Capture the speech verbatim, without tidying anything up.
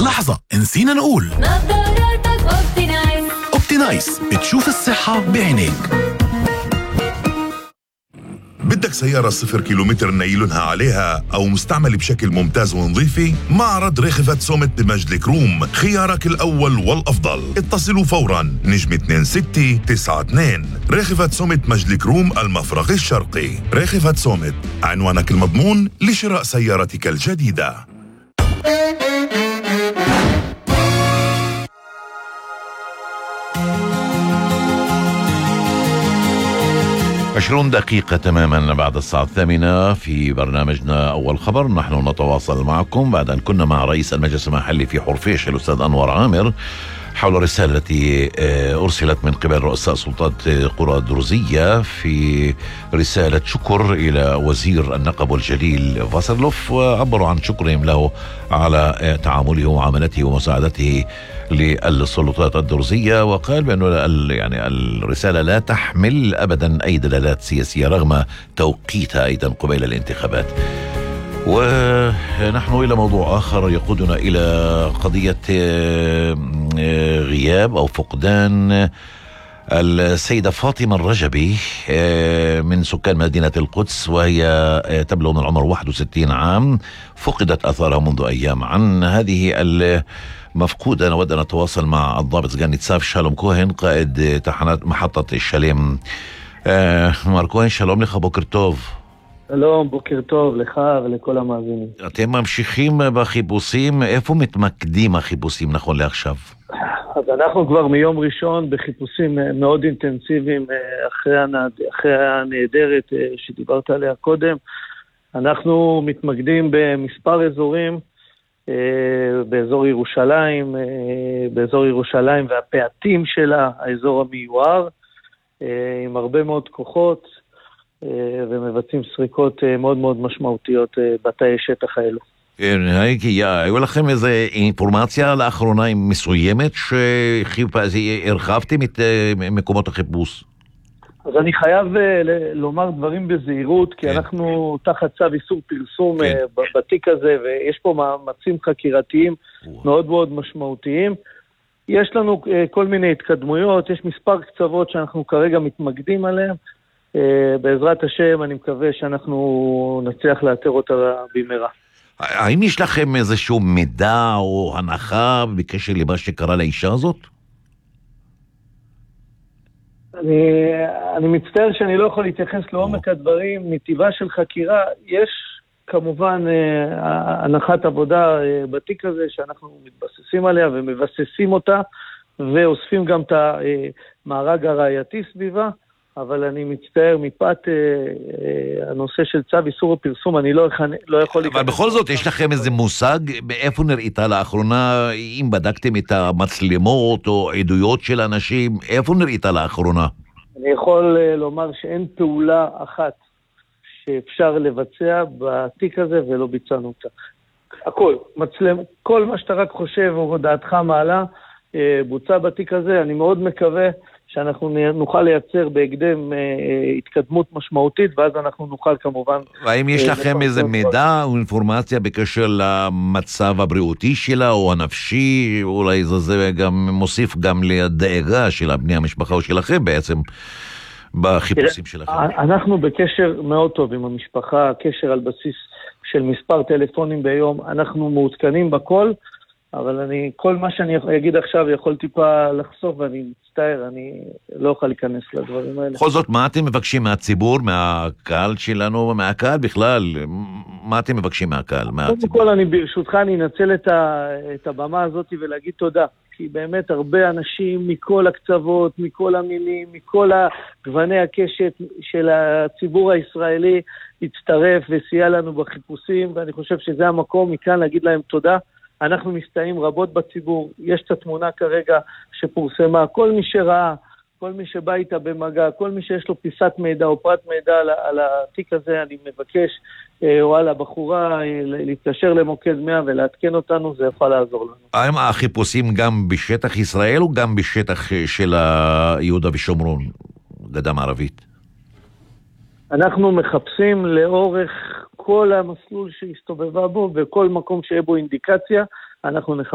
لحظة، نسينا نقول نظاراتك أوبتينايز. أوبتينايز، بتشوف الصحة بعينيك. بدك سيارة صفر كيلومتر نايلونها عليها أو مستعمل بشكل ممتاز ونظيفة؟ معرض ريخفت سومت بمجد الكروم خيارك الأول والأفضل. اتصلوا فوراً نجم اثنين ستة تسعة اثنين. ريخفت سومت مجد الكروم المفرق الشرقي. ريخفت سومت، عنوانك المضمون لشراء سيارتك الجديدة. عشرون دقيقة تماما بعد الساعة الثامنة في برنامجنا أول خبر. نحن نتواصل معكم بعد أن كنا مع رئيس المجلس المحلي في حرفيش الأستاذ أنور عامر حول الرسالة التي أرسلت من قبل رؤساء سلطات قرى الدرزية في رسالة شكر إلى وزير النقب الجليل فاسرلوف، وعبروا عن شكرهم له على تعامله ومعاملته ومساعدته للسلطات الدرزية. وقال بأن يعني الرسالة لا تحمل أبدا أي دلالات سياسية رغم توقيتها أيضا قبيل الانتخابات. ونحن إلى موضوع آخر يقودنا إلى قضية غياب أو فقدان السيدة فاطمة الرجبي من سكان مدينة القدس، وهي تبلغ من العمر واحد وستين عام. فقدت أثارها منذ أيام. عن هذه المفقودة نود أن نتواصل مع الضابط سجان نتساف شالوم كوهن قائد تحنات محطة الشليم. מר כהן, שלום לך, בוקר טוב. שלום, בוקר טוב לך ולכל המאזינים. אתם ממשיכים בחיפושים, איפה מתמקדים החיפושים נכון לעכשיו? אז אנחנו כבר מיום ראשון בחיפושים מאוד אינטנסיביים אחרי, הנעד... אחרי הנהדרת שדיברת עליה קודם. אנחנו מתמקדים במספר אזורים, באזור ירושלים, באזור ירושלים והפעתים שלה, האזור המיוער, עם הרבה מאוד כוחות, ומבצעים סריקות מאוד מאוד משמעותיות בתאי שטח האלו. היו לכם איזה אינפורמציה לאחרונה מסוימת שהרחבתם את מקומות החיפוש? אז אני חייב לומר דברים בזהירות, כי אנחנו תחת צו איסור פרסום בתיק הזה, ויש פה מאמצים חקירתיים מאוד מאוד משמעותיים. יש לנו כל מיני התקדמויות, יש מספר קצוות שאנחנו כרגע מתמקדים עליהם. בעזרת השם אני מקווה שאנחנו נצליח לאתר אותה במהרה. האם יש לכם איזשהו מידע או הנחה בקשר למה שקרה לאישה הזאת? אני, אני מצטער שאני לא יכול להתייחס לעומק הדברים. מטבעה של חקירה יש כמובן הנחת עבודה בתיק הזה שאנחנו מתבססים עליה ומבססים אותה ואוספים גם את המארג הראייתי סביבה, אבל אני מצטער מפאת הנושא של צו איסור הפרסום אני לא, לא יכול... אבל בכל זאת יש לכם איזה מושג באיפה נראיתה לאחרונה, אם בדקתם את המצלמות או עדויות של אנשים, איפה נראיתה לאחרונה? אני יכול לומר שאין פעולה אחת שאפשר לבצע בתיק הזה ולא ביצענו אותה. הכל, מצלם, כל מה שאתה רק חושב או דעתך מעלה בוצע בתיק הזה. אני מאוד מקווה שאנחנו נוכל לייצר בהקדם התקדמות משמעותית, ואז אנחנו נוכל כמובן... והאם יש לכם איזה מידע או אינפורמציה בקשר למצב הבריאותי שלה או הנפשי? אולי זה גם מוסיף גם לדאגה של בני המשפחה או שלכם בעצם בחיפושים שלכם. אנחנו בקשר מאוד טוב עם המשפחה, קשר על בסיס של מספר טלפונים ביום, אנחנו מעודכנים בכל, אבל אני, כל מה שאני אגיד עכשיו יכול טיפה לחשוף, ואני מצטער, אני לא אוכל להיכנס לדברים האלה. בכל זאת, מה אתם מבקשים מהציבור, מהקהל שלנו, מהקהל בכלל? מה אתם מבקשים מהקהל, מהציבור? קודם כל, אני ברשותך, אני אנצל את, ה, את הבמה הזאת ולהגיד תודה, כי באמת הרבה אנשים מכל הקצוות, מכל המינים, מכל גווני הקשת של הציבור הישראלי הצטרף וסייע לנו בחיפושים, ואני חושב שזה המקום מכאן להגיד להם תודה. אנחנו מסתייעים רבות בציבור, יש את התמונה כרגע שפורסמה, כל מי שראה, כל מי שבא איתה במגע, כל מי שיש לו פיסת מידע או פרט מידע על, על התיק הזה, אני מבקש, או על הבחורה, להתקשר למוקד מאה ולהתקן אותנו, זה יכול לעזור לנו. האם החיפושים גם בשטח ישראל או גם בשטח של יהודה ושומרון, גדה מערבית? אנחנו מחפשים לאורך כל המסלול שהסתובבה בו, וכל מקום שיהיה בו אינדיקציה, אנחנו נחפש.